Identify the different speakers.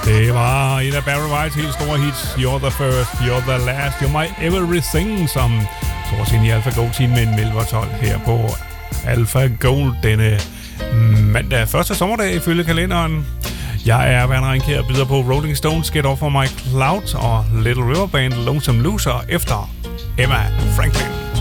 Speaker 1: Det var et af Barry Whites helt store hits. You're the first, you're the last, you're my everything, som tog os ind i Alpha Gold Team med en 11-12 her på Alpha Gold denne mandag. Første sommerdag ifølge kalenderen. Jeg er Werner Rinke og byder på Rolling Stones, Get Off of My Cloud og Little River Band, Lonesome Loser efter Emma Franklin.